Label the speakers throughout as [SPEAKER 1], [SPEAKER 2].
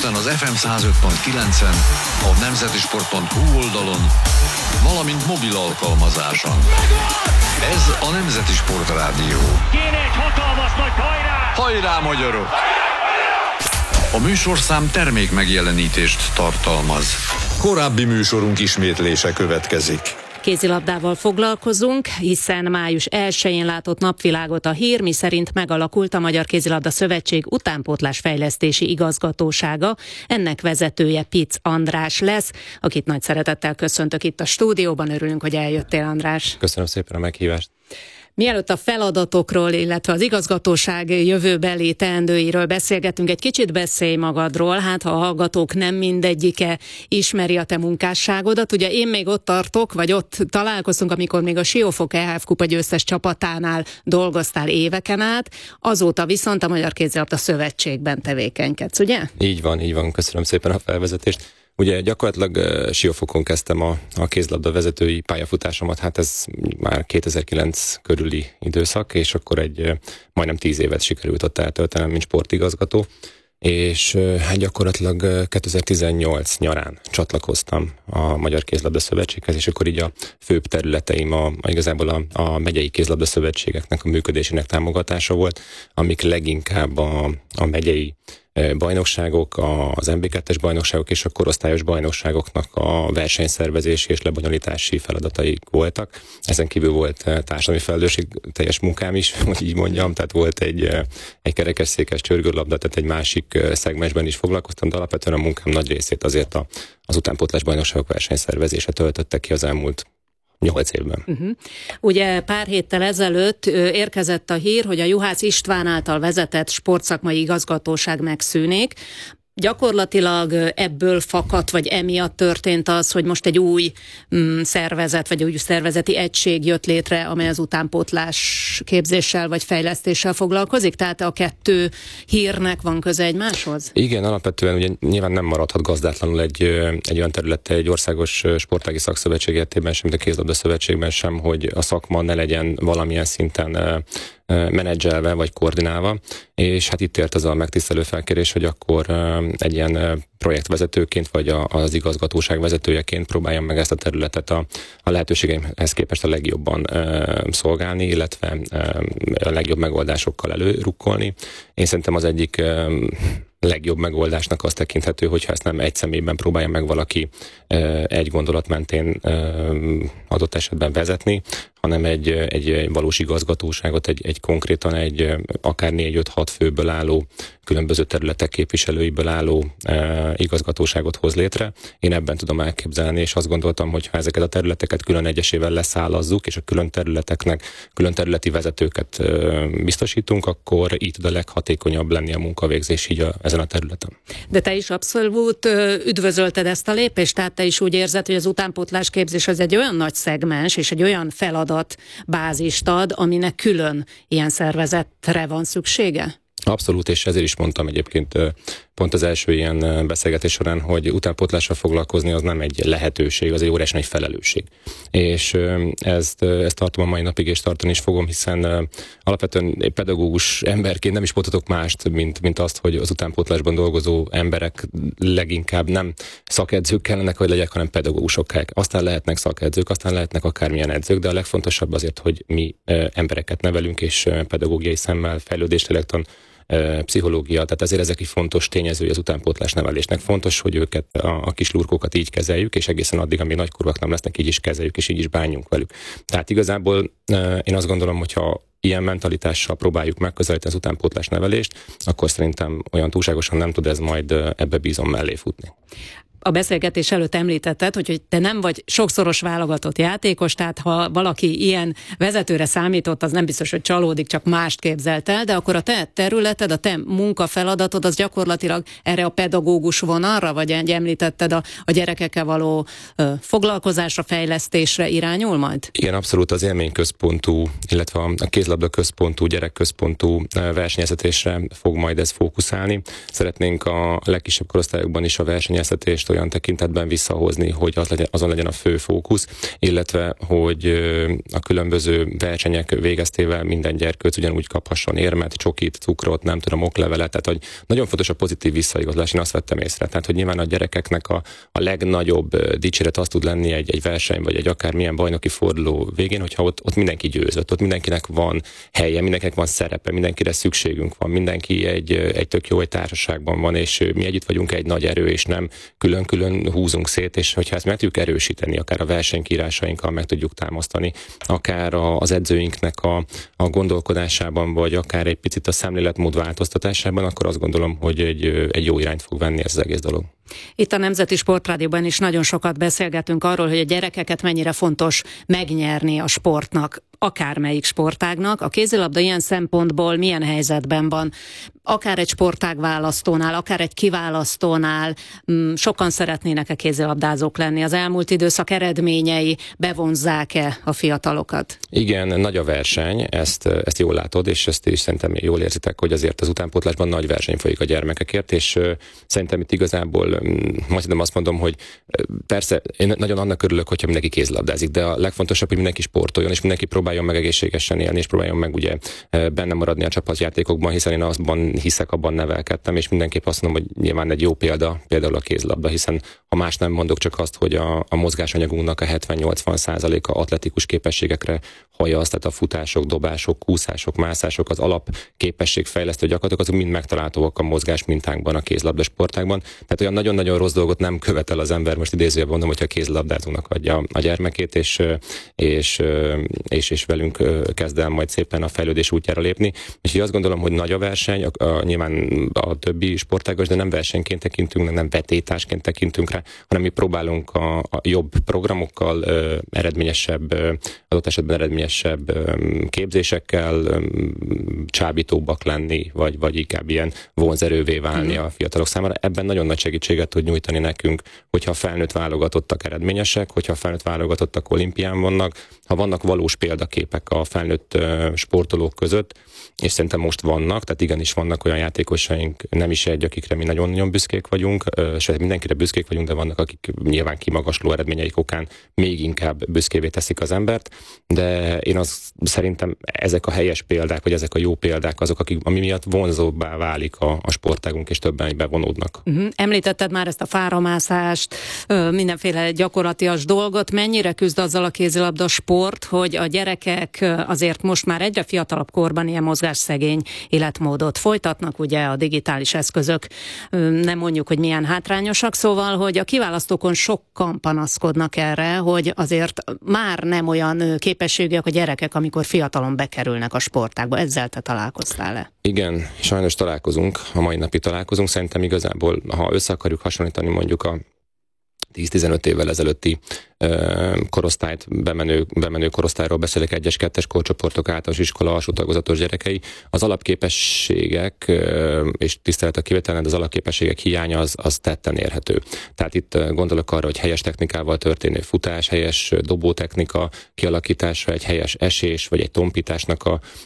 [SPEAKER 1] Budapesten az FM 105.9-en, a nemzetisport.hu oldalon, valamint mobil alkalmazáson. Ez a Nemzeti Sport Rádió.
[SPEAKER 2] Kéne egy hatalmas nagy hajrá!
[SPEAKER 1] Hajrá, magyarok! A műsorszám termék megjelenítést tartalmaz. Korábbi műsorunk ismétlése következik.
[SPEAKER 3] Kézilabdával foglalkozunk, hiszen május 1-én látott napvilágot a hír, miszerint megalakult a Magyar Kézilabda Szövetség utánpótlásfejlesztési igazgatósága. Ennek vezetője Pic András lesz, akit nagy szeretettel köszöntök itt a stúdióban. Örülünk, hogy eljöttél, András.
[SPEAKER 4] Köszönöm szépen a meghívást.
[SPEAKER 3] Mielőtt a feladatokról, illetve az igazgatóság jövőbeli teendőiről beszélgetünk, egy kicsit beszélj magadról, hát ha a hallgatók nem mindegyike ismeri a te munkásságodat. Ugye én még ott tartok, vagy ott találkoztunk, amikor még a Siófok EHF Kupa győztes csapatánál dolgoztál éveken át, azóta viszont a Magyar Kézilabda Szövetségben tevékenykedsz, ugye?
[SPEAKER 4] Így van, köszönöm szépen a felvezetést. Ugye gyakorlatilag Siófokon kezdtem a kézilabda vezetői pályafutásomat, hát ez már 2009 körüli időszak, és akkor egy majdnem 10 évet sikerült ott eltöltenem, mint sportigazgató, és hát gyakorlatilag 2018 nyarán csatlakoztam a Magyar Kézilabda Szövetséghez, és akkor így a főbb területeim igazából a megyei kézilabda szövetségeknek a működésének támogatása volt, amik leginkább a megyei bajnokságok, az MB2-es bajnokságok és a korosztályos bajnokságoknak a versenyszervezési és lebonyolítási feladatai voltak. Ezen kívül volt társadalmi felelősség teljes munkám is, hogy így mondjam, tehát volt egy kerekesszékes csörgőlabda, tehát egy másik szegmensben is foglalkoztam, de alapvetően a munkám nagy részét azért az utánpótlás bajnokságok versenyszervezése töltötte ki az elmúlt 8 évben.
[SPEAKER 3] Ugye pár héttel ezelőtt érkezett a hír, hogy a Juhász István által vezetett sportszakmai igazgatóság megszűnik. Gyakorlatilag ebből fakadt, vagy emiatt történt az, hogy most egy új szervezet, vagy új szervezeti egység jött létre, amely az utánpótlás képzéssel, vagy fejlesztéssel foglalkozik? Tehát a kettő hírnek van köze egymáshoz?
[SPEAKER 4] Igen, alapvetően ugye nyilván nem maradhat gazdátlanul egy olyan területe, egy országos sportági szakszövetség értében sem, mint a kézilabda szövetségben sem, hogy a szakma ne legyen valamilyen szinten menedzselve vagy koordinálva, és hát itt ért az a megtisztelő felkérés, hogy akkor egy ilyen projektvezetőként, vagy az igazgatóság vezetőjeként próbáljam meg ezt a területet a lehetőségeimhez képest a legjobban szolgálni, illetve a legjobb megoldásokkal előrukkolni. Én szerintem az egyik legjobb megoldásnak az tekinthető, hogyha ezt nem egy személyben próbálja meg valaki egy gondolat mentén adott esetben vezetni, hanem egy valós igazgatóságot, egy konkrétan akár 4-5-6 főből álló, különböző területek képviselőiből álló igazgatóságot hoz létre. Én ebben tudom elképzelni, és azt gondoltam, hogy ha ezeket a területeket külön egyesével leszállazzuk, és a külön területeknek külön területi vezetőket biztosítunk, akkor így tud a leghatékonyabb lenni a munkavégzés így ezen a területen.
[SPEAKER 3] De te is abszolút üdvözölted ezt a lépést, tehát te is úgy érzed, hogy az utánpótlás képzés az egy olyan nagy szegmens, és egy olyan feladatbázist ad, aminek külön ilyen szervezetre van szüksége?
[SPEAKER 4] Abszolút, és ezért is mondtam egyébként pont az első ilyen beszélgetés során, hogy utánpótlással foglalkozni az nem egy lehetőség, az egy óriási nagy felelősség. És ezt tartom a mai napig, és tartani is fogom, hiszen alapvetően egy pedagógus emberként nem is mondhatok mást, mint azt, hogy az utánpótlásban dolgozó emberek leginkább nem szakedzők kellenek, hogy legyek, hanem pedagógusok kell. Aztán lehetnek szakedzők, aztán lehetnek akármilyen edzők, de a legfontosabb azért, hogy mi embereket nevelünk, és pedagógiai szemmel, fejlődéslélektan, pszichológia, tehát ezért ezek is fontos tényezői az utánpótlás nevelésnek. Fontos, hogy őket, a kis lurkókat így kezeljük, és egészen addig, amíg nagykorúak nem lesznek, így is kezeljük, és így is bánjunk velük. Tehát igazából én azt gondolom, hogyha ilyen mentalitással próbáljuk megközelíteni az utánpótlás nevelést, akkor szerintem olyan túlságosan nem tud ez majd ebbe bízom mellé futni.
[SPEAKER 3] A beszélgetés előtt említetted, hogy te nem vagy sokszoros válogatott játékos, tehát ha valaki ilyen vezetőre számított, az nem biztos, hogy csalódik, csak mást képzelt el, de akkor a te területed, a te munkafeladatod az gyakorlatilag erre a pedagógus vonalra, vagy említetted a gyerekekkel való foglalkozásra, fejlesztésre irányul majd?
[SPEAKER 4] Igen, abszolút az élményközpontú, illetve a kézlabda központú, gyerekközpontú versenyeztetésre fog majd ez fókuszálni. Szeretnénk a legkisebb korosztályokban is a versenyeztetést olyan tekintetben visszahozni, hogy azon legyen a fő fókusz, illetve hogy a különböző versenyek végeztével minden gyerkőc ugyanúgy kaphasson érmet, csokit, cukrot, nem tudom, oklevelet, tehát hogy nagyon fontos a pozitív visszaigazolás, én azt vettem észre. Tehát, hogy nyilván a gyerekeknek a legnagyobb dicséret az tud lenni egy verseny, vagy egy akármilyen bajnoki forduló végén, hogyha ott mindenki győzött, ott mindenkinek van helye, mindenkinek van szerepe, mindenkire szükségünk van, mindenki egy tök jó egy társaságban van, és mi együtt vagyunk egy nagy erő, és nem külön-külön húzunk szét, és hogyha ezt meg tudjuk erősíteni, akár a versenykírásainkkal meg tudjuk támasztani, akár az edzőinknek a gondolkodásában, vagy akár egy picit a szemléletmód változtatásában, akkor azt gondolom, hogy egy jó irányt fog venni ez az egész dolog.
[SPEAKER 3] Itt a Nemzeti Sportrádióban is nagyon sokat beszélgetünk arról, hogy a gyerekeket mennyire fontos megnyerni a sportnak, akármelyik sportágnak. A kézilabda ilyen szempontból milyen helyzetben van? Akár egy sportág választónál, akár egy kiválasztónál sokan szeretnének-e kézilabdázók lenni? Az elmúlt időszak eredményei bevonzzák-e a fiatalokat?
[SPEAKER 4] Igen, nagy a verseny, ezt jól látod, és ezt is szerintem jól érzitek, hogy azért az utánpótlásban nagy verseny folyik a gyermekekért, és szerintem itt igazából majd azt mondom, hogy persze én nagyon annak örülök, hogyha mindenki kézilabdázik, de a legfontosabb, hogy mindenki sportoljon, és mindenki próbáljon meg egészségesen élni, és próbáljon meg ugye benne maradni a csapatjátékokban, hiszen én abban nevelkedtem, és mindenképp azt mondom, hogy nyilván egy jó példa, például a kézilabda, hiszen ha más nem mondok, csak azt, hogy a mozgásanyagunknak a 70-80%-a atletikus képességekre hajaz, tehát a futások, dobások, kúszások, mászások, az alapképességfejlesztő gyakorlatok, azok mind megtalálhatóak a mozgás mintánkban, a kézilabda sportákban. Tehát olyan nagyon-nagyon rossz dolgot nem követel az ember, most idézőjelben mondom, hogyha kézilabdázónak adja a gyermekét, és velünk kezd el majd szépen a fejlődés útjára lépni. És így azt gondolom, hogy nagy a verseny, nyilván a többi sportágos, de nem versenyként tekintünk, nem vetétásként tekintünk rá, hanem mi próbálunk a jobb programokkal, eredményesebb, adott esetben eredményesebb képzésekkel csábítóbbak lenni, vagy inkább ilyen vonzerővé válni a fiatalok számára. Ebben nagyon nagy segítséget tud nyújtani nekünk, hogyha a felnőtt válogatottak eredményesek, hogyha a felnőtt válogatottak olimpián vannak, ha vannak valós példaképek a felnőtt sportolók között, és szerintem most vannak, tehát igenis vannak olyan játékosaink, nem is egy, akikre mi nagyon-nagyon büszkék vagyunk, sőt mindenkire büszkék vagyunk, de vannak, akik nyilván kimagasló eredményeik okán még inkább büszkévé teszik az embert, de én azt szerintem ezek a helyes példák, vagy ezek a jó példák azok, ami miatt vonzóbbá válik a sportágunk, és többen bevonódnak.
[SPEAKER 3] Említetted már ezt a fáramászást, mindenféle gyakorlatias dolgot. Mennyire küzd azzal a kézilabda sport, hogy a gyerekek azért most már egyre fiatalabb korban ilyen mozgásszegény életmódot folytatnak, ugye a digitális eszközök nem mondjuk, hogy milyen hátrányosak, szóval, hogy a kiválasztókon sokan panaszkodnak erre, hogy azért már nem olyan képességűek a gyerekek, amikor fiatalon bekerülnek a sportágba. Ezzel te találkoztál-e?
[SPEAKER 4] Igen, sajnos találkozunk, a mai napig találkozunk. Szerintem igazából, ha össze akarjuk hasonlítani mondjuk a 10-15 évvel ezelőtti korosztályt, bemenő korosztályról beszélek, 1-es, 2-es korcsoportok, általános iskola, alsó tagozatos gyerekei. Az alapképességek, és tisztelet a kivételen, de az alapképességek hiánya az tetten érhető. Tehát itt gondolok arra, hogy helyes technikával történő futás, helyes dobótechnika kialakítása, egy helyes esés, vagy egy tompításnak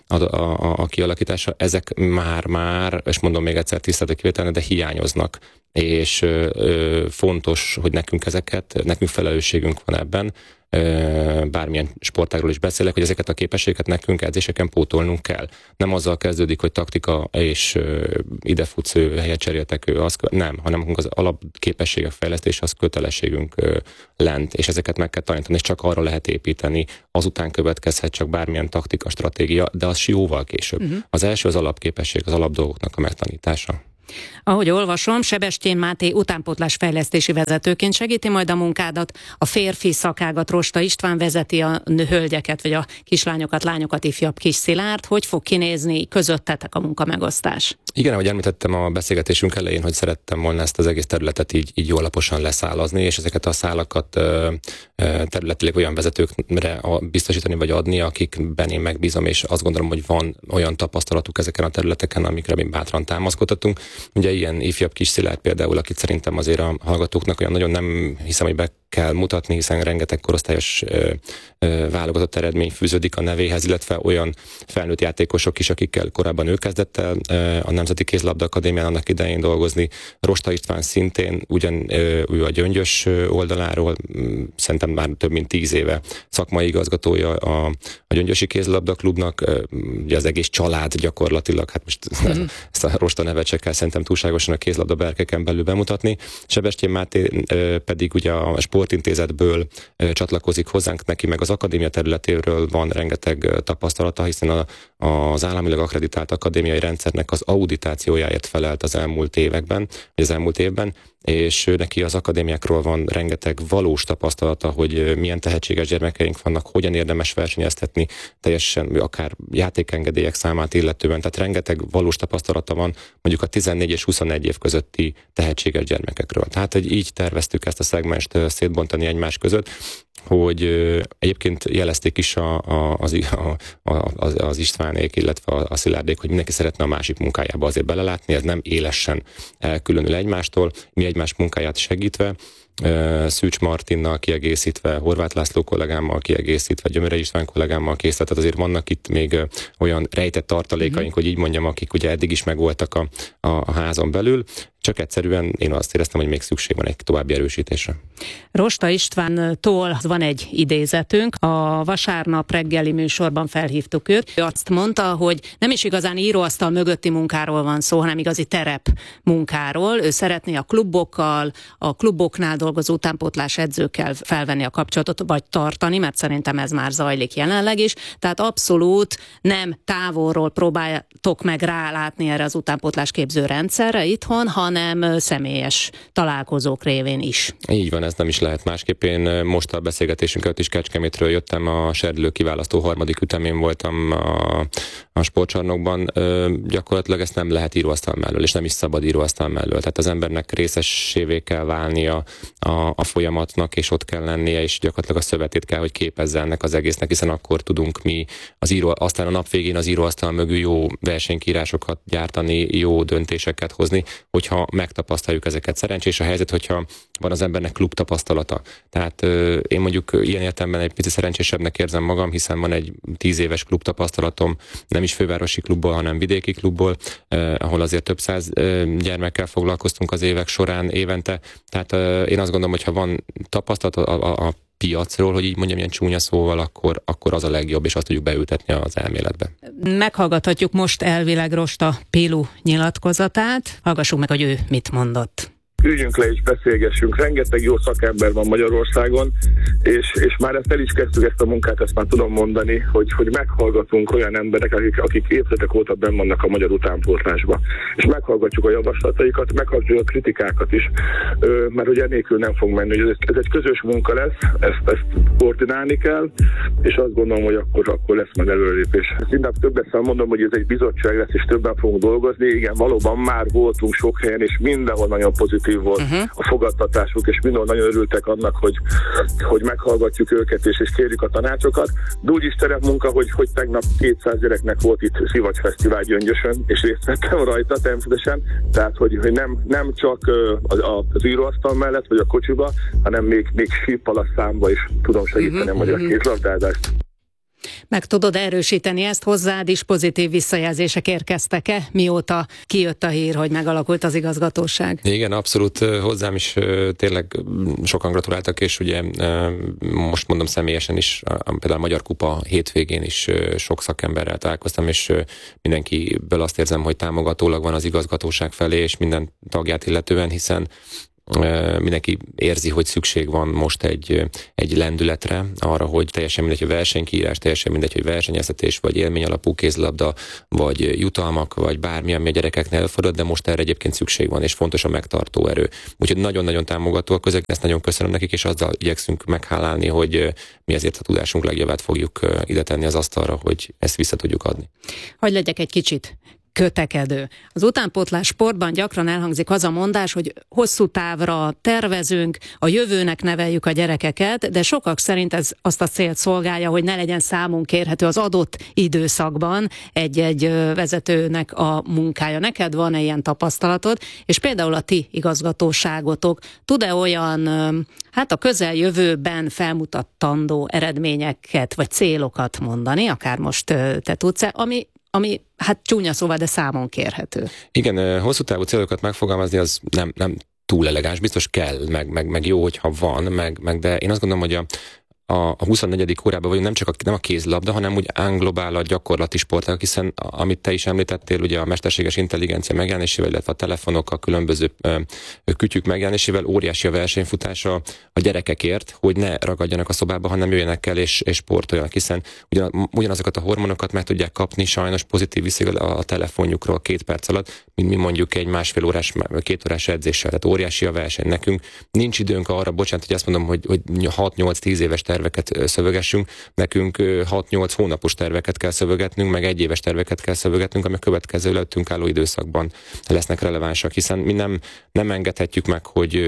[SPEAKER 4] a kialakítása, ezek már, és mondom még egyszer, tisztelet a kivételen, de hiányoznak. És fontos, hogy nekünk felelősségünk van ebben, bármilyen sportágról is beszélek, hogy ezeket a képességeket nekünk edzéseken pótolnunk kell. Nem azzal kezdődik, hogy taktika és idefutsz, helyet cseréltek, nem, hanem az alapképességek fejlesztése az kötelességünk lent, és ezeket meg kell tanítani, és csak arra lehet építeni, azután következhet csak bármilyen taktika, stratégia, de az jóval később. Az első az alapképesség, az alapdolgoknak a megtanítása.
[SPEAKER 3] Ahogy olvasom, Sebestyén Máté utánpótlásfejlesztési vezetőként segíti majd a munkádat, a férfi szakágat Rosta István vezeti a hölgyeket, vagy a kislányokat, lányokat, ifjabb Kis Szilárd. Hogy fog kinézni közöttetek a munkamegosztás?
[SPEAKER 4] Igen, ahogy említettem a beszélgetésünk elején, hogy szerettem volna ezt az egész területet így jó alaposan leszálazni, és ezeket a szálakat területileg olyan vezetőkre biztosítani vagy adni, akikben én megbízom, és azt gondolom, hogy van olyan tapasztalatuk ezeken a területeken, amikre mi bátran támaszkodhatunk. Ugye ilyen ifjabb Kis Szilárd például, akit szerintem azért a hallgatóknak olyan nagyon nem hiszem, hogy be kell mutatni, hiszen rengeteg korosztályos válogatott eredmény fűződik a nevéhez, illetve olyan felnőtt játékosok is, akikkel korábban ő kezdett el a Nemzeti Kézilabda Akadémián annak idején dolgozni. Rosta István szintén, ő a Gyöngyös oldaláról, szerintem már több mint 10 éve szakmai igazgatója a Gyöngyösi Kézilabda Klubnak, ugye az egész család gyakorlatilag, hát most ezt a Rosta nevet se kell szerintem túlságosan a kézilabda berkeken belül bemutatni. Sebestyén Máté pedig ugye a Sportintézetből csatlakozik hozzánk, neki meg az akadémia területéről van rengeteg tapasztalata, hiszen az államilag akkreditált akadémiai rendszernek az auditációjáért felelt az elmúlt évben, és neki az akadémiákról van rengeteg valós tapasztalata, hogy milyen tehetséges gyermekeink vannak, hogyan érdemes versenyeztetni, teljesen akár játékengedélyek számát illetően, tehát rengeteg valós tapasztalata van mondjuk a 14 és 21 év közötti tehetséges gyermekekről. Tehát így terveztük ezt a szegmest szétbontani egymás között, hogy egyébként jelezték is az Istvánék, illetve a Szilárdék, hogy mindenki szeretne a másik munkájába azért belelátni, ez nem élesen elkülönül egymástól, mi egymás munkáját segítve, Szűcs Martinnal kiegészítve, Horváth László kollégámmal kiegészítve, Gyömöre István kollégámmal készítve, tehát azért vannak itt még olyan rejtett tartalékaink, hogy így mondjam, akik ugye eddig is megvoltak a házon belül, csak egyszerűen én azt éreztem, hogy még szükség van egy további erősítésre.
[SPEAKER 3] Rosta Istvántól van egy idézetünk, a vasárnap reggeli műsorban felhívtuk őt. Ő azt mondta, hogy nem is igazán íróasztal mögötti munkáról van szó, hanem igazi terep munkáról. Ő szeretné a klubokkal, a kluboknál dolgozó utánpótlás edzőkkel felvenni a kapcsolatot, vagy tartani, mert szerintem ez már zajlik jelenleg is. Tehát abszolút nem távolról próbáltok meg rálátni erre az utánpótlás képző rendszerre itthon, hanem személyes találkozók révén is. Így
[SPEAKER 4] van, ez nem is lehet másképp. Én most a beszélgetésünket is Kecskemétről jöttem, a serdülő kiválasztó harmadik ütemén voltam a sportcsarnokban. Gyakorlatilag ezt nem lehet íróasztal mellől, és nem is szabad íróasztal mellől. Tehát az embernek részessévé kell válnia a folyamatnak, és ott kell lennie, és gyakorlatilag a szövetét kell, hogy képezze ennek az egésznek, hiszen akkor tudunk mi aztán a nap végén az íróasztal mögül jó versenykírásokat gyártani, jó döntéseket hozni, hogyha megtapasztaljuk ezeket. Szerencsés a helyzet, hogyha van az embernek klub tapasztalata. Tehát én mondjuk ilyen értelemben egy picit szerencsésebbnek érzem magam, hiszen van egy 10 éves klub tapasztalatom, nem is fővárosi klubból, hanem vidéki klubból, ahol azért több száz gyermekkel foglalkoztunk az évek során évente. Tehát én azt gondolom, hogy ha van tapasztalat a piacról, hogy így mondjam ilyen csúnya szóval, akkor az a legjobb, és azt tudjuk beültetni az elméletbe. Meghallgathatjuk most elvileg Rosta Pilu nyilatkozatát. Hallgassuk meg, hogy ő mit mondott.
[SPEAKER 5] Üljünk le és beszélgessünk. Rengeteg jó szakember van Magyarországon, és már ezt el is kezdtük ezt a munkát, ezt már tudom mondani, hogy meghallgatunk olyan emberek, akik évtizedek óta benn vannak a magyar utánpótlásba. És meghallgatjuk a javaslataikat, meghallgatjuk a kritikákat is, mert hogy ennélkül nem fog menni. Ez egy közös munka lesz, ezt koordinálni kell, és azt gondolom, hogy akkor lesz majd előrelépés. Inkább többet mondom, hogy ez egy bizottság lesz, és többen fogunk dolgozni. Igen, valóban már voltunk sok helyen, és mindenhol nagyon pozitív volt a fogadtatásuk, és mindenhol nagyon örültek annak, hogy meghallgatjuk őket, és kérjük a tanácsokat. De úgy is terepmunka, hogy tegnap 200 gyereknek volt itt Szivacs-fesztivál Gyöngyösön, és részt vettem rajta természetesen, tehát hogy nem csak az íróasztal mellett, vagy a kocsiba, hanem még síppal a számba is tudom segíteni a magyar kézlabdázást. Meg tudod erősíteni ezt, hozzád is pozitív visszajelzések érkeztek-e, mióta kijött a hír, hogy megalakult az igazgatóság? Igen, abszolút, hozzám is tényleg sokan gratuláltak, és ugye most mondom személyesen is, például a Magyar Kupa hétvégén is sok szakemberrel találkoztam, és mindenkiből azt érzem, hogy támogatólag van az igazgatóság felé, és minden tagját illetően, hiszen mindenki érzi, hogy szükség van most egy lendületre arra, hogy teljesen mindegy, hogy versenykiírás, teljesen mindegy, hogy versenyeztetés, vagy élmény alapú kézilabda, vagy jutalmak, vagy bármi, ami a gyerekeknél elfordul, de most erre egyébként szükség van, és fontos a megtartó erő. Úgyhogy nagyon-nagyon támogató a közeg, ezt nagyon köszönöm nekik, és azzal igyekszünk meghálálni, hogy mi ezért a tudásunk legjavát fogjuk ide tenni az asztalra, hogy ezt vissza tudjuk adni. Hogy legyek egy kicsit
[SPEAKER 3] kötekedő. Az utánpótlás sportban gyakran elhangzik az a mondás, hogy hosszú távra tervezünk, a jövőnek neveljük a gyerekeket, de sokak szerint ez azt a célt szolgálja, hogy ne legyen számon kérhető az adott időszakban egy-egy vezetőnek a munkája. Neked van-e ilyen tapasztalatod? És például a ti igazgatóságotok tud-e olyan, a közeljövőben felmutatandó eredményeket, vagy célokat mondani, akár most te tudsz-e, ami csúnya szóval, de számon kérhető.
[SPEAKER 4] Igen, hosszú távú célokat megfogalmazni az nem túl elegáns, biztos kell, meg jó, hogyha van, de én azt gondolom, hogy a 24. órában vagyunk, nem a kézlabda, hanem úgy englobál a gyakorlati sportág, hiszen amit te is említettél, ugye a mesterséges intelligencia megjelenésével, illetve a telefonok, a különböző kütyük megjelenésével óriási a versenyfutása a gyerekekért, hogy ne ragadjanak a szobába, hanem jöjjenek el és sportoljanak, hiszen ugyanazokat a hormonokat meg tudják kapni sajnos pozitív viszont a telefonjukról 2 perc alatt, mint mi mondjuk egy 1,5 órás, 2 órás edzéssel. Tehát óriási a verseny. Nekünk nincs időnk arra, bocsánat, hogy azt mondom, hogy 6-8-10 éves terveket szövegessünk, nekünk 6-8 hónapos terveket kell szövegetnünk, meg 1 éves terveket kell szövegetnünk, ami a következő előttünk álló időszakban lesznek relevánsak, hiszen mi nem engedhetjük meg,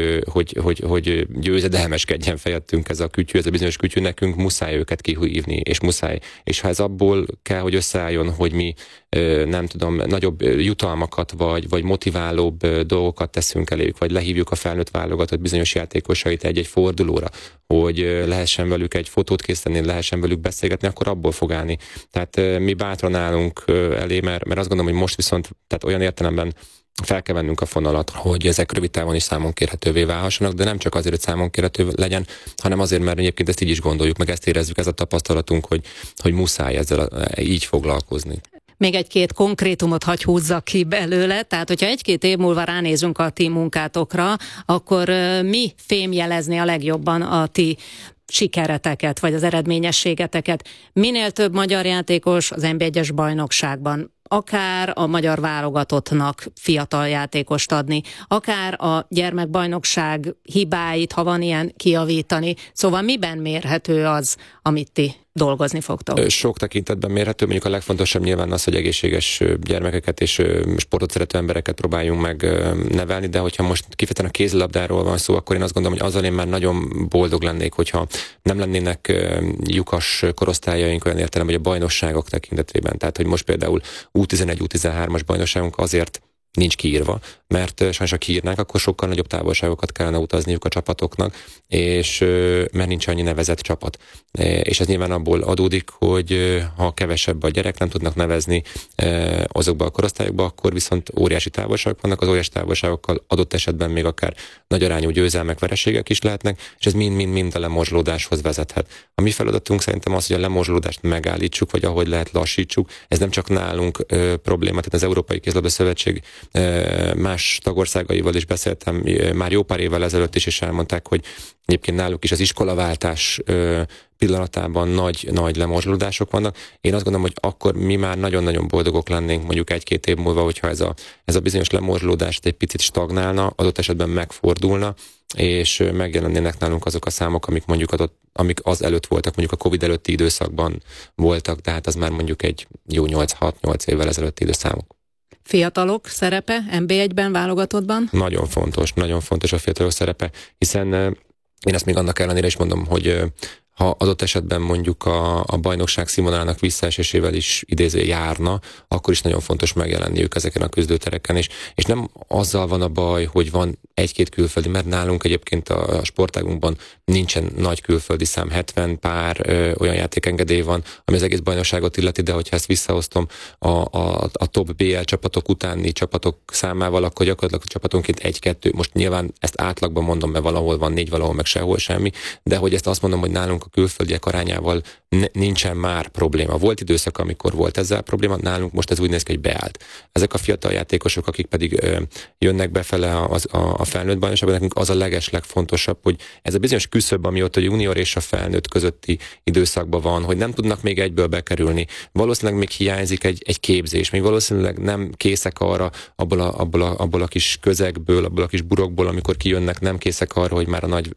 [SPEAKER 4] hogy győzedelmeskedjen fejettünk ez a kütyű, ez a bizonyos kütyű, nekünk muszáj őket kihívni, és muszáj. És ha ez abból kell, hogy összeálljon, hogy mi nem tudom, nagyobb jutalmakat, vagy motiválóbb dolgokat teszünk eléjük, vagy lehívjuk a felnőtt válogatott bizonyos játékosait egy egy-fordulóra, hogy lehessen velük egy fotót készíteni, lehessen velük beszélgetni, akkor abból fog állni. Tehát mi bátran állunk elé, mert azt gondolom, hogy most viszont tehát olyan értelemben fel kell vennünk a fonalat, hogy ezek rövid távon is számon kérhetővé válhassanak, de nem csak azért, hogy számon kérhető legyen, hanem azért, mert egyébként ezt így is gondoljuk, meg ezt érezzük, ez a tapasztalatunk, hogy muszáj ezzel így foglalkozni.
[SPEAKER 3] Még 1-2 konkrétumot hagy húzzak ki belőle, tehát hogyha 1-2 év múlva ránézünk a ti munkátokra, akkor mi fémjelezni a legjobban a ti sikereteket, vagy az eredményességeteket? Minél több magyar játékos az NB1-es bajnokságban, akár a magyar válogatottnak fiatal játékost adni, akár a gyermekbajnokság hibáit, ha van ilyen, kijavítani. Szóval miben mérhető az, amit ti dolgozni fogtok?
[SPEAKER 4] Sok tekintetben mérhető, mondjuk a legfontosabb nyilván az, hogy egészséges gyermekeket és sportot szerető embereket próbáljunk meg nevelni, de hogyha most kifejezetten a kézilabdáról van szó, akkor én azt gondolom, hogy azzal én már nagyon boldog lennék, hogyha nem lennének lyukas korosztályaink olyan értelemben, hogy a bajnokságok tekintetében. Tehát, hogy most például U11, U13-as bajnokságunk azért nincs kiírva, mert sajnos ha kiírnák, akkor sokkal nagyobb távolságokat kellene utazniuk a csapatoknak, és mert nincs annyi nevezett csapat. És ez nyilván abból adódik, hogy ha kevesebb a gyerek, nem tudnak nevezni azokba a korosztályokba, akkor viszont óriási távolságok vannak, az óriási távolságokkal adott esetben még akár nagy arányú győzelmek, vereségek is lehetnek, és ez mind a lemorzsolódáshoz vezethet. A mi feladatunk szerintem az, hogy a lemorzsolódást megállítsuk, vagy ahogy lehet lassítsuk. Ez nem csak nálunk probléma, tehát az Európai Kézilabda Szövetség más tagországaival is beszéltem már jó pár évvel ezelőtt is, és elmondták, hogy egyébként náluk is az iskolaváltás pillanatában nagy lemorzsolódások vannak. Én azt gondolom, hogy akkor mi már nagyon-nagyon boldogok lennénk mondjuk 1-2 év múlva, hogyha ez a bizonyos lemorzsolódás egy picit stagnálna, adott esetben megfordulna, és megjelennének nálunk azok a számok, amik az előtt voltak, mondjuk a Covid előtti időszakban voltak, de hát az már mondjuk egy jó 8 évvel ezelőtti időszámok.
[SPEAKER 3] Fiatalok szerepe NB1-ben, válogatottban?
[SPEAKER 4] Nagyon fontos a fiatalok szerepe, hiszen én ezt még annak ellenére is mondom, hogy ha adott esetben mondjuk a bajnokság színvonalának visszaesésével is idéző járna, akkor is nagyon fontos megjelenniük ezeken a küzdőtereken is. És nem azzal van a baj, hogy van 1-2 külföldi, mert nálunk egyébként a sportágunkban nincsen nagy külföldi szám, 70 pár olyan játékengedély van, ami az egész bajnokságot illeti, de hogyha ezt visszahoztom a top BL csapatok utáni csapatok számával, akkor gyakorlatilag a csapatonként 1-2, most nyilván ezt átlagban mondom, mert valahol van 4, valahol meg sehol semmi, de hogy ezt azt mondom, hogy nálunk a külföldiek arányával nincsen már probléma. Volt időszak, amikor volt ezzel probléma, nálunk most ez úgy néz ki, hogy beállt. Ezek a fiatal játékosok, akik pedig jönnek befele a felnőtt bajnokságban, nekünk az a legfontosabb, hogy ez a bizonyos küszöb, ami ott a junior és a felnőtt közötti időszakban van, hogy nem tudnak még egyből bekerülni. Valószínűleg még hiányzik egy képzés, még valószínűleg nem készek arra abból a kis közegből, abból a kis burokból, amikor kijönnek, nem készek arra, hogy már a nagy